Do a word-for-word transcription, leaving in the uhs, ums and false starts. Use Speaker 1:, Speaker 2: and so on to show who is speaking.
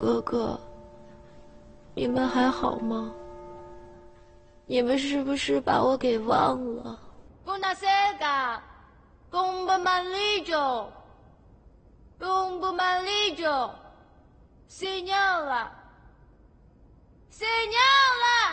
Speaker 1: 哥哥，你们还好吗？你们是不是把我给忘了？
Speaker 2: Buonasera, con pomeriggio, con pomeriggio, signora, signora。